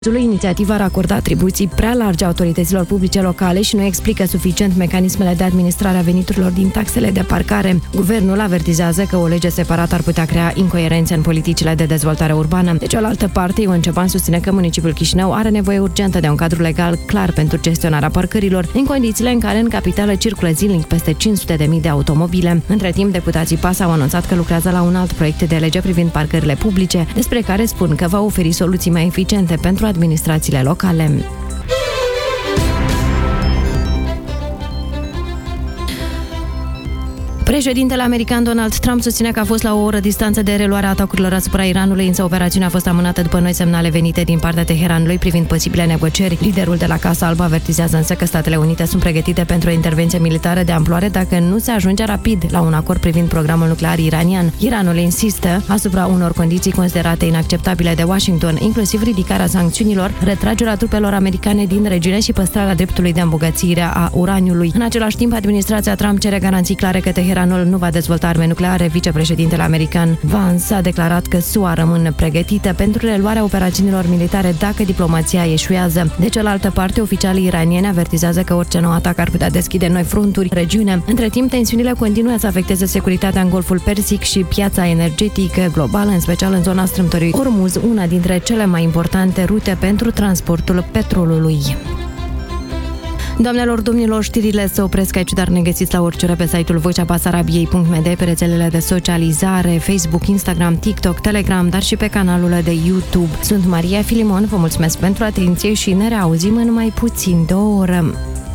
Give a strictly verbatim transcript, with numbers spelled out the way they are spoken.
Inițiativa ar acorda atribuții prea largi autorităților publice locale și nu explică suficient mecanismele de administrare a veniturilor din taxele de parcare. Guvernul avertizează că o lege separată ar putea crea incoerențe în politicile de dezvoltare urbană. De cealaltă parte, Ion Ceban susține că municipiul Chișinău are nevoie urgentă de un cadru legal clar pentru gestionarea parcărilor, în condițiile în care în capitală circulă zilnic peste cinci sute de mii de automobile. Între timp, deputații P A S au anunțat că lucrează la un alt proiect de lege privind parcările publice, despre care spun că va oferi soluții mai eficiente pentru administrațiile locale. Președintele american Donald Trump susține că a fost la o oră distanță de reluarea atacurilor asupra Iranului, însă operațiunea a fost amânată după noi semnale venite din partea Teheranului privind posibile negocieri. Liderul de la Casa Albă avertizează însă că Statele Unite sunt pregătite pentru o intervenție militară de amploare dacă nu se ajunge rapid la un acord privind programul nuclear iranian. Iranul insistă asupra unor condiții considerate inacceptabile de Washington, inclusiv ridicarea sancțiunilor, retragerea trupelor americane din regiune și păstrarea dreptului de îmbogățire a uraniului. În același timp, administrația Trump cere garanții clare că Teheranul nu va dezvolta arme nucleare. Vicepreședintele american Vance a declarat că S U A rămâne pregătită pentru reluarea operațiunilor militare dacă diplomația eșuează. De cealaltă parte, oficialii iranieni avertizează că orice nou atac ar putea deschide noi fronturi în regiune. Între timp, tensiunile continuă să afecteze securitatea în Golful Persic și piața energetică globală, în special în zona strâmtorii Ormuz, una dintre cele mai importante rute pentru transportul petrolului. Doamnelor, domnilor, știrile se opresc aici, dar ne găsiți la orice oră pe site-ul vocea basarabiei punct m d, pe rețelele de socializare, Facebook, Instagram, TikTok, Telegram, dar și pe canalul de YouTube. Sunt Maria Filimon, vă mulțumesc pentru atenție și ne reauzim în mai puțin de o oră.